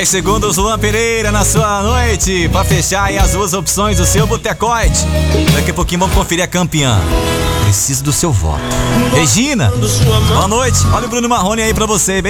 10 segundos, Luan Pereira na sua noite, pra fechar aí as duas opções do seu botecoide. Daqui a pouquinho vamos conferir a campeã. Preciso do seu voto. Regina, boa noite. Olha o Bruno Marrone aí pra você, bem